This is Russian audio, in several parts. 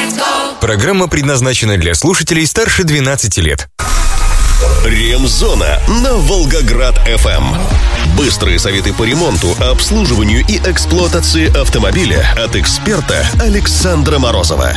Программа предназначена для слушателей старше 12 лет. Ремзона на Волгоград-ФМ. Быстрые советы по ремонту, обслуживанию и эксплуатации автомобиля от эксперта Александра Морозова.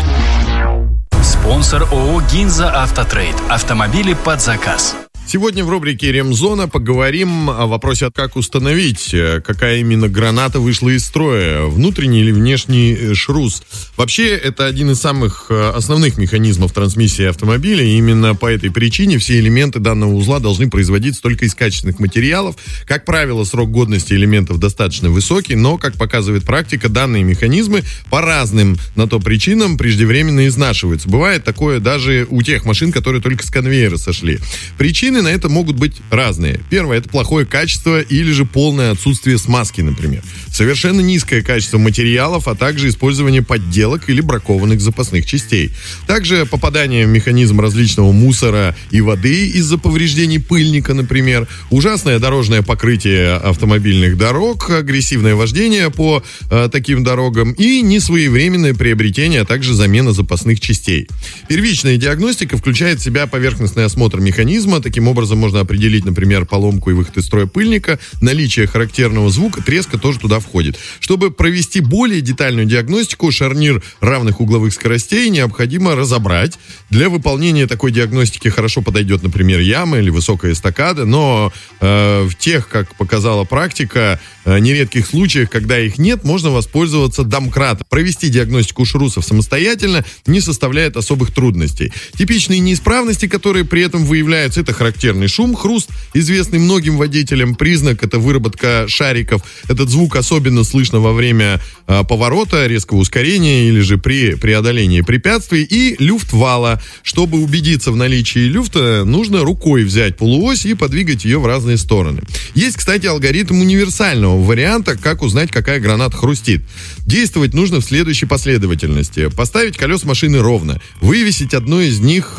Спонсор ООО «Гинза Автотрейд». Автомобили под заказ. Сегодня в рубрике «Ремзона» поговорим о вопросе, как установить, какая именно граната вышла из строя, внутренний или внешний шрус. Вообще, это один из самых основных механизмов трансмиссии автомобиля, и именно по этой причине все элементы данного узла должны производиться только из качественных материалов. Как правило, срок годности элементов достаточно высокий, но, как показывает практика, данные механизмы по разным на то причинам преждевременно изнашиваются. Бывает такое даже у тех машин, которые только с конвейера сошли. Причины на это могут быть разные. Первое — это плохое качество или же полное отсутствие смазки, например. Совершенно низкое качество материалов, а также использование подделок или бракованных запасных частей. Также попадание в механизм различного мусора и воды из-за повреждений пыльника, например. Ужасное дорожное покрытие автомобильных дорог, агрессивное вождение по таким дорогам и несвоевременное приобретение, а также замена запасных частей. Первичная диагностика включает в себя поверхностный осмотр механизма. Таким образом можно определить, например, поломку и выход из строя пыльника, наличие характерного звука, треска тоже туда входит. Чтобы провести более детальную диагностику, шарнир равных угловых скоростей необходимо разобрать. Для выполнения такой диагностики хорошо подойдет, например, яма или высокая эстакада, но в тех, как показала практика, нередких случаях, когда их нет, можно воспользоваться домкратом. Провести диагностику шрусов самостоятельно не составляет особых трудностей. Типичные неисправности, которые при этом выявляются, это характерный шум, хруст, известный многим водителям. Признак — это выработка шариков. Этот звук особенно слышно во время поворота, резкого ускорения или же при преодолении препятствий. И люфт вала. Чтобы убедиться в наличии люфта, нужно рукой взять полуось и подвигать ее в разные стороны. Есть, кстати, алгоритм универсального варианта, как узнать, какая граната хрустит. Действовать нужно в следующей последовательности. Поставить колеса машины ровно. Вывесить одно из них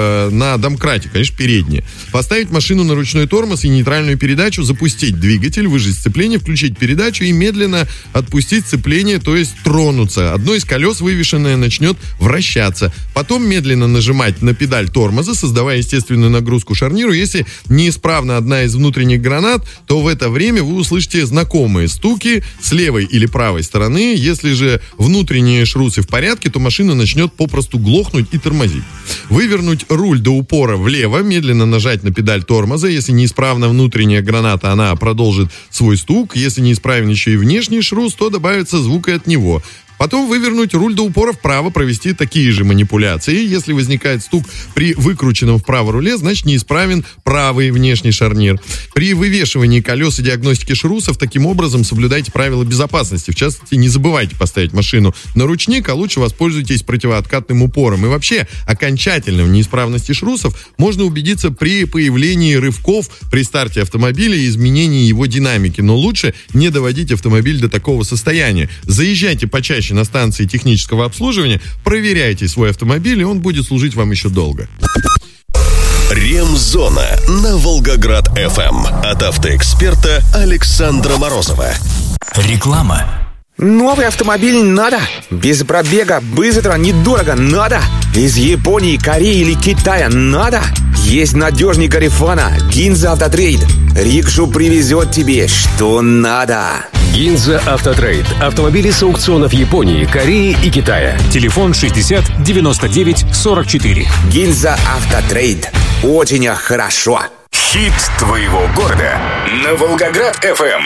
на домкрате, конечно, переднее. Поставить машину на ручной тормоз и нейтральную передачу, запустить двигатель, выжать сцепление, включить передачу и медленно отпустить сцепление, то есть тронуться. Одно из колес, вывешенное, начнет вращаться. Потом медленно нажимать на педаль тормоза, создавая естественную нагрузку шарниру. Если неисправна одна из внутренних гранат, то в это время вы услышите знакомые стуки с левой или правой стороны. Если же внутренние шрусы в порядке, то машина начнет попросту глохнуть и тормозить. Вывернуть руль до упора влево, медленно нажать на педаль тормоза. Если неисправна внутренняя граната, она продолжит свой стук. Если неисправен еще и внешний шрус, то добавится звук и от него. Потом вывернуть руль до упора вправо, провести такие же манипуляции. Если возникает стук при выкрученном вправо руле, значит неисправен правый внешний шарнир. При вывешивании колес и диагностике шрусов таким образом соблюдайте правила безопасности. В частности, не забывайте поставить машину на ручник, а лучше воспользуйтесь противооткатным упором. И вообще, окончательно в неисправности шрусов можно убедиться при появлении рывков при старте автомобиля и изменении его динамики. Но лучше не доводить автомобиль до такого состояния. Заезжайте почаще на станции технического обслуживания, проверяйте свой автомобиль, и он будет служить вам еще долго. Ремзона на Волгоград-ФМ от автоэксперта Александра Морозова. Реклама. Новый автомобиль надо. Без пробега, быстро, недорого надо. Из Японии, Кореи или Китая надо. Есть надежный Гарифана, Гинза Автотрейд. Рикшу привезет тебе, что надо. Гинза Автотрейд. Автомобили с аукционов Японии, Кореи и Китая. Телефон 60 99 44. Гинза Автотрейд. Очень хорошо. Хит твоего города на Волгоград-ФМ.